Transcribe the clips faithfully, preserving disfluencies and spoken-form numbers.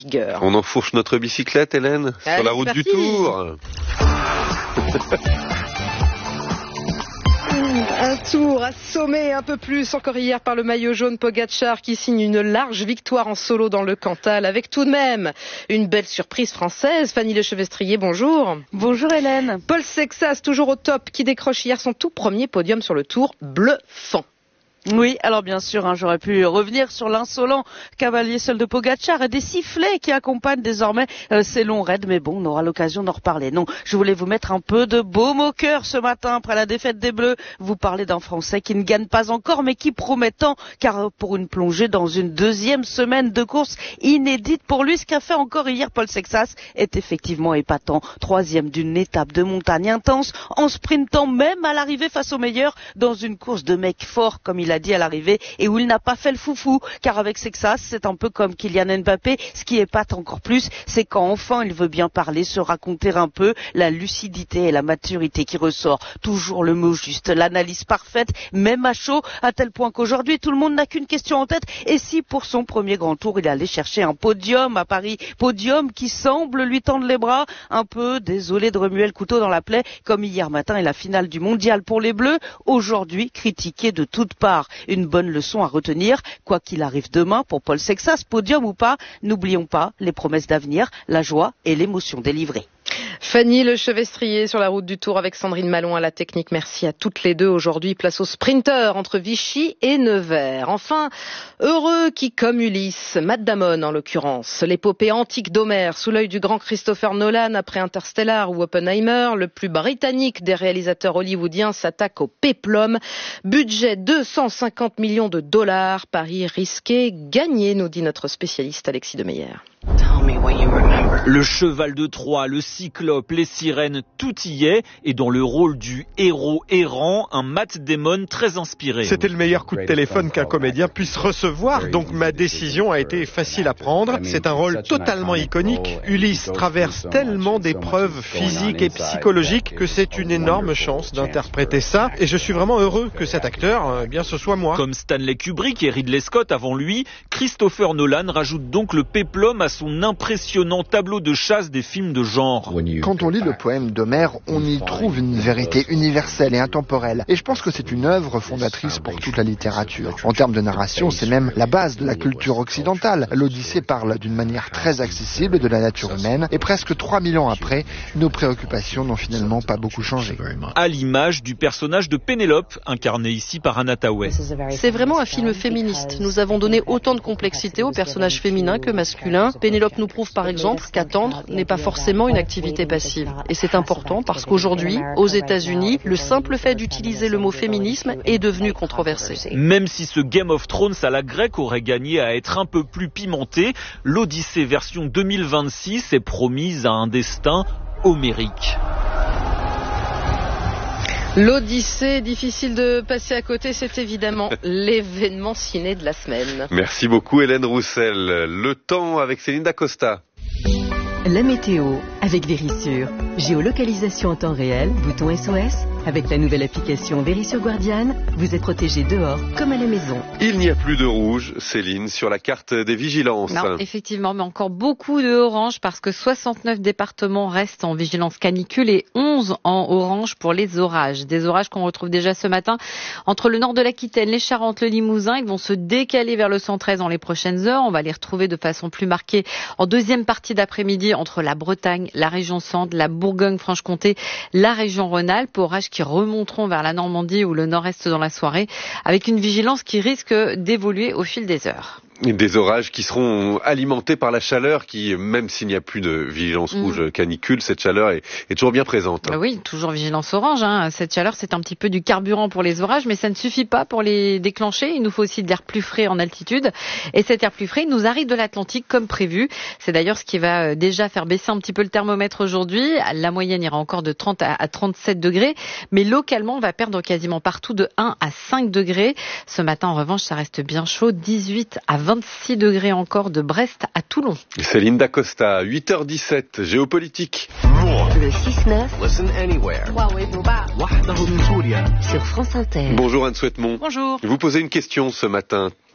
On enfourche notre bicyclette, Hélène, Allez, sur la route du Tour. Un Tour assommé un peu plus encore hier par le maillot jaune Pogačar qui signe une large victoire en solo dans le Cantal avec tout de même une belle surprise française. Fanny Lechevestrier, bonjour. Bonjour Hélène. Paul Sexas, toujours au top, qui décroche hier son tout premier podium sur le Tour, bluffant. Oui, alors bien sûr, hein, j'aurais pu revenir sur l'insolent cavalier seul de Pogačar et des sifflets qui accompagnent désormais euh, ces longs raids, mais bon, on aura l'occasion d'en reparler. Non, je voulais vous mettre un peu de baume au cœur ce matin après la défaite des Bleus. Vous parlez d'un Français qui ne gagne pas encore, mais qui promet tant, car pour une plongée dans une deuxième semaine de course inédite pour lui, ce qu'a fait encore hier Paul Sexas est effectivement épatant. Troisième d'une étape de montagne intense, en sprintant même à l'arrivée face aux meilleurs, dans une course de mec fort comme il a dit à l'arrivée et où il n'a pas fait le foufou, car avec Sexas c'est un peu comme Kylian Mbappé. Ce qui épate encore plus, c'est quand enfin il veut bien parler, se raconter un peu, la lucidité et la maturité qui ressort, toujours le mot juste, l'analyse parfaite, même à chaud, à tel point qu'aujourd'hui tout le monde n'a qu'une question en tête: et si pour son premier grand tour il allait chercher un podium à Paris, podium qui semble lui tendre les bras, un peu désolé de remuer le couteau dans la plaie, comme hier matin et la finale du mondial pour les Bleus, aujourd'hui critiqué de toutes parts. Une bonne leçon à retenir, quoi qu'il arrive demain pour Paul Sexas, podium ou pas, n'oublions pas les promesses d'avenir, la joie et l'émotion délivrée. Fanny Lechevestrier sur la route du Tour avec Sandrine Malon à la technique. Merci à toutes les deux. Aujourd'hui, place au sprinter entre Vichy et Nevers. Enfin, heureux qui, comme Ulysse, Matt Damon en l'occurrence, l'épopée antique d'Homère sous l'œil du grand Christopher Nolan après Interstellar ou Oppenheimer, le plus britannique des réalisateurs hollywoodiens s'attaque au péplum. Budget deux cent cinquante millions de dollars. Pari risqué, gagné, nous dit notre spécialiste Alexis Demeyer. Le cheval de Troie, le cyclope, les sirènes, tout y est. Et dans le rôle du héros errant, un Matt Damon très inspiré. C'était le meilleur coup de téléphone qu'un comédien puisse recevoir, donc ma décision a été facile à prendre. C'est un rôle totalement iconique. Ulysse traverse tellement d'épreuves physiques et psychologiques que c'est une énorme chance d'interpréter ça. Et je suis vraiment heureux que cet acteur, eh bien, ce soit moi. Comme Stanley Kubrick et Ridley Scott avant lui, Christopher Nolan rajoute donc le péplum à son impressionnant tableau de chasse des films de genre. Quand on lit le poème d'Homère, on y trouve une vérité universelle et intemporelle. Et je pense que c'est une œuvre fondatrice pour toute la littérature. En termes de narration, c'est même la base de la culture occidentale. L'Odyssée parle d'une manière très accessible de la nature humaine. Et presque trois mille ans après, nos préoccupations n'ont finalement pas beaucoup changé. À l'image du personnage de Pénélope, incarné ici par Anna Thaouet. C'est vraiment un film féministe. Nous avons donné autant de complexité aux personnages féminins que masculins. Pénélope nous prouve par exemple qu'attendre n'est pas forcément une activité passive. Et c'est important parce qu'aujourd'hui, aux États-Unis, le simple fait d'utiliser le mot féminisme est devenu controversé. Même si ce Game of Thrones à la grecque aurait gagné à être un peu plus pimenté, l'Odyssée version deux mille vingt-six est promise à un destin homérique. L'Odyssée, difficile de passer à côté, c'est évidemment l'événement ciné de la semaine. Merci beaucoup Hélène Roussel. Le temps avec Céline Dacosta. La météo avec Vérissure. Géolocalisation en temps réel, bouton S O S. Avec la nouvelle application Vérissure Guardian, vous êtes protégé dehors comme à la maison. Il n'y a plus de rouge, Céline, sur la carte des vigilances. Non, effectivement, mais encore beaucoup de orange parce que soixante-neuf départements restent en vigilance canicule et onze en orange pour les orages. Des orages qu'on retrouve déjà ce matin entre le nord de l'Aquitaine, les Charentes, le Limousin. Ils vont se décaler vers le centre-est dans les prochaines heures. On va les retrouver de façon plus marquée en deuxième partie d'après-midi entre la Bretagne, la région Centre, la Bourgogne-Franche-Comté, la région Rhône-Alpes. Orages qui remonteront vers la Normandie ou le nord-est dans la soirée, avec une vigilance qui risque d'évoluer au fil des heures. Des orages qui seront alimentés par la chaleur qui, même s'il n'y a plus de vigilance rouge mmh. canicule, cette chaleur est, est toujours bien présente. Bah oui, toujours vigilance orange. Hein. Cette chaleur, c'est un petit peu du carburant pour les orages, mais ça ne suffit pas pour les déclencher. Il nous faut aussi de l'air plus frais en altitude. Et cet air plus frais, il nous arrive de l'Atlantique comme prévu. C'est d'ailleurs ce qui va déjà faire baisser un petit peu le thermomètre aujourd'hui. La moyenne ira encore de trente à trente-sept degrés, mais localement, on va perdre quasiment partout de un à cinq degrés. Ce matin, en revanche, ça reste bien chaud, dix-huit à vingt-six degrés encore de Brest à Toulon. Céline Dacosta, huit heures dix-sept, géopolitique. Le six neuf. Listen anywhere. Sur France Inter. Bonjour Anne Souhaitemont. Bonjour. Vous posez une question ce matin.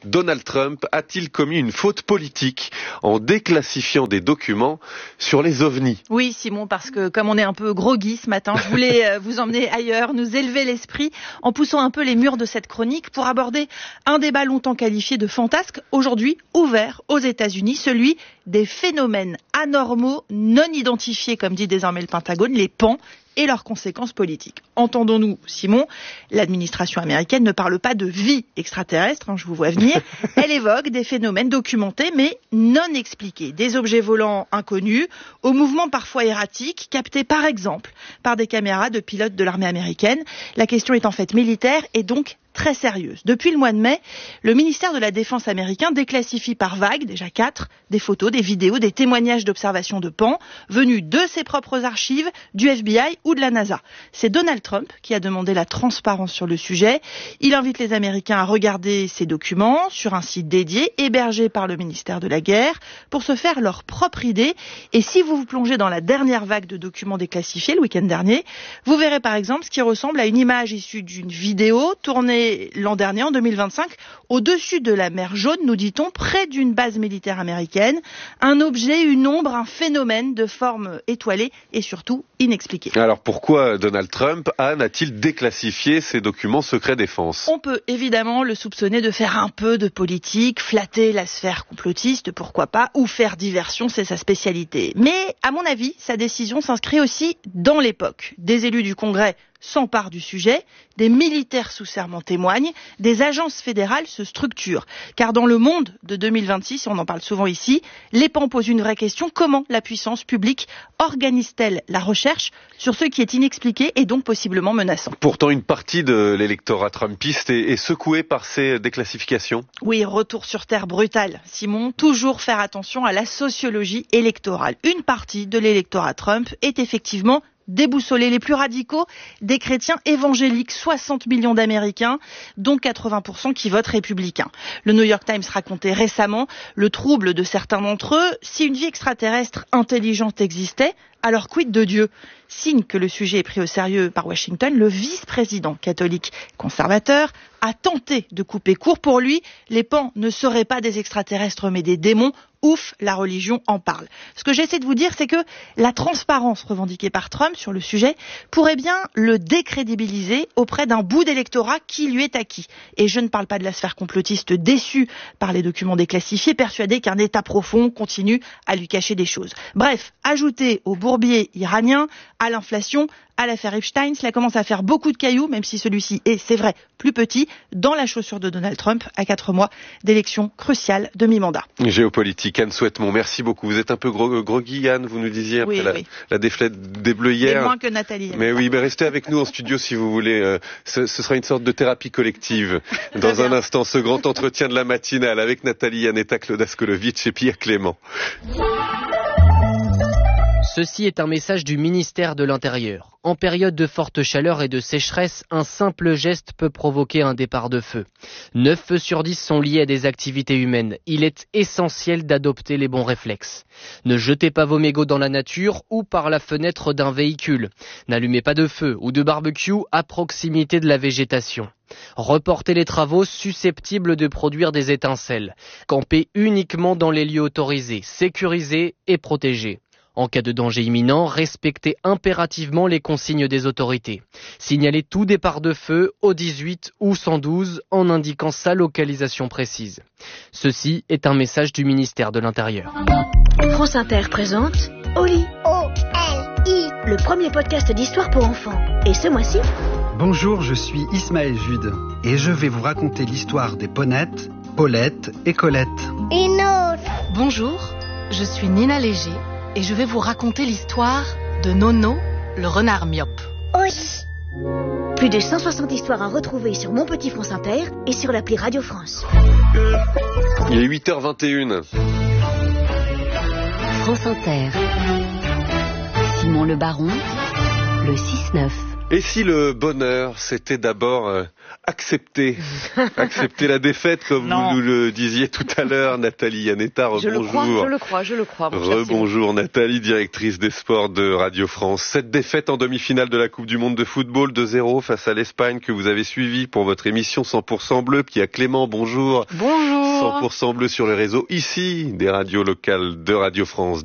Donald Trump a-t-il commis une faute politique en déclassifiant des documents sur les ovnis? Oui, Simon, parce que comme on est un peu groggy ce matin, je voulais vous emmener ailleurs, nous élever l'esprit en poussant un peu les murs de cette chronique pour aborder un débat longtemps qualifié de fantasque, aujourd'hui ouvert aux États-Unis, celui des phénomènes anormaux non identifiés, comme dit désormais le Pentagone, les P A N, et leurs conséquences politiques. Entendons-nous, Simon, l'administration américaine ne parle pas de vie extraterrestre, hein, je vous vois venir, elle évoque des phénomènes documentés mais non expliqués, des objets volants inconnus, aux mouvements parfois erratiques, captés par exemple par des caméras de pilotes de l'armée américaine. La question est en fait militaire et donc très sérieuse. Depuis le mois de mai, le ministère de la Défense américain déclassifie par vagues, déjà quatre, des photos, des vidéos, des témoignages d'observation de P A N venus de ses propres archives, du F B I ou de la NASA. C'est Donald Trump qui a demandé la transparence sur le sujet. Il invite les Américains à regarder ces documents sur un site dédié hébergé par le ministère de la Guerre pour se faire leur propre idée. Et si vous vous plongez dans la dernière vague de documents déclassifiés le week-end dernier, vous verrez par exemple ce qui ressemble à une image issue d'une vidéo tournée l'an dernier, en deux mille vingt-cinq, au-dessus de la mer Jaune, nous dit-on, près d'une base militaire américaine. Un objet, une ombre, un phénomène de forme étoilée et surtout inexpliqué. Alors pourquoi Donald Trump a-t-il déclassifié ces documents secrets défense? On peut évidemment le soupçonner de faire un peu de politique, flatter la sphère complotiste, pourquoi pas, ou faire diversion, c'est sa spécialité. Mais à mon avis, sa décision s'inscrit aussi dans l'époque. Des élus du Congrès s'emparent du sujet, des militaires sous serment témoignent, des agences fédérales se structurent. Car dans le monde de deux mille vingt-six, on en parle souvent ici, les P A N posent une vraie question: comment la puissance publique organise-t-elle la recherche sur ce qui est inexpliqué et donc possiblement menaçant? Pourtant, une partie de l'électorat trumpiste est, est secouée par ces déclassifications. Oui, retour sur terre brutal. Simon, toujours faire attention à la sociologie électorale. Une partie de l'électorat Trump est effectivement déboussolés, les plus radicaux, des chrétiens évangéliques, soixante millions d'Américains, dont quatre-vingts pour cent qui votent républicains. Le New York Times racontait récemment le trouble de certains d'entre eux. Si une vie extraterrestre intelligente existait, alors quid de Dieu? Signe que le sujet est pris au sérieux par Washington, le vice-président catholique conservateur a tenté de couper court. Pour lui, les P A N ne seraient pas des extraterrestres mais des démons. Ouf, la religion en parle. Ce que j'essaie de vous dire, c'est que la transparence revendiquée par Trump sur le sujet pourrait bien le décrédibiliser auprès d'un bout d'électorat qui lui est acquis. Et je ne parle pas de la sphère complotiste déçue par les documents déclassifiés, persuadée qu'un État profond continue à lui cacher des choses. Bref, ajouter au bourbier iranien, à l'inflation, à l'affaire Epstein, cela commence à faire beaucoup de cailloux, même si celui-ci est, c'est vrai, plus petit, dans la chaussure de Donald Trump à quatre mois d'élection cruciale de mi-mandat. Géopolitique, Anne Souhaitemont, merci beaucoup. Vous êtes un peu gro- groggy, Anne, vous nous disiez, après oui, la, oui. la défaite des Bleus hier. Et moins que Nathalie. Mais oui, mais restez avec nous en studio si vous voulez. Euh, ce, ce sera une sorte de thérapie collective. Dans un instant, ce grand entretien de la matinale avec Nathalie Yaneta, Claude Askolovitch et Pierre Clément. Ceci est un message du ministère de l'Intérieur. En période de forte chaleur et de sécheresse, un simple geste peut provoquer un départ de feu. neuf feux sur dix sont liés à des activités humaines. Il est essentiel d'adopter les bons réflexes. Ne jetez pas vos mégots dans la nature ou par la fenêtre d'un véhicule. N'allumez pas de feu ou de barbecue à proximité de la végétation. Reportez les travaux susceptibles de produire des étincelles. Campez uniquement dans les lieux autorisés, sécurisés et protégés. En cas de danger imminent, respectez impérativement les consignes des autorités. Signalez tout départ de feu au dix-huit ou cent douze en indiquant sa localisation précise. Ceci est un message du ministère de l'Intérieur. France Inter présente Oli. O L I. Le premier podcast d'histoire pour enfants. Et ce mois-ci... Bonjour, je suis Ismaël Jude et je vais vous raconter l'histoire des Ponettes, Paulette et Colette. Et non. Bonjour, je suis Nina Léger. Et je vais vous raconter l'histoire de Nono, le renard myope. Oui. Plus de cent soixante histoires à retrouver sur Mon Petit France Inter et sur l'appli Radio France. Il est huit heures vingt et une. France Inter. Simon Le Baron, le six neuf. Et si le bonheur, c'était d'abord euh, accepter, accepter la défaite, comme Non. vous nous le disiez tout à l'heure, Nathalie Yanetta, Je le crois, rebonjour. je le crois, je le crois. mon cher Simon. Rebonjour Nathalie, directrice des sports de Radio France. Cette défaite en demi-finale de la Coupe du Monde de football deux zéro face à l'Espagne que vous avez suivie pour votre émission cent pour cent bleu. Pia Clément, bonjour. Bonjour. cent pour cent bleu sur le réseau ici des radios locales de Radio France.